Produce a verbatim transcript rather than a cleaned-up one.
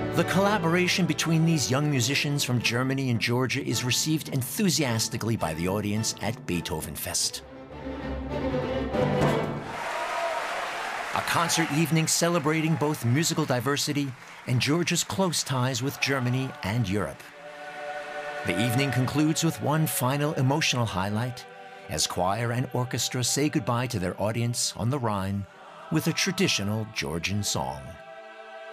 The collaboration between these young musicians from Germany and Georgia is received enthusiastically by the audience at Beethoven Fest. A concert evening celebrating both musical diversity and Georgia's close ties with Germany and Europe. The evening concludes with one final emotional highlight as choir and orchestra say goodbye to their audience on the Rhine with a traditional Georgian song.